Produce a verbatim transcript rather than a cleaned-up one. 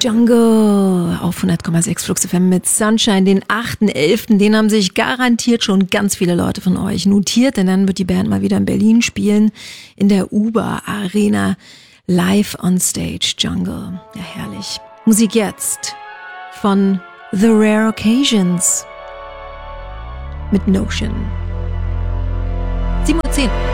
Jungle auf hundert Komma sechs Flux F M mit Sunshine, den achten elften Den haben sich garantiert schon ganz viele Leute von euch notiert, denn dann wird die Band mal wieder in Berlin spielen, in der Uber Arena, live on stage. Jungle, ja herrlich. Musik jetzt von The Rare Occasions mit Notion. sieben Uhr zehn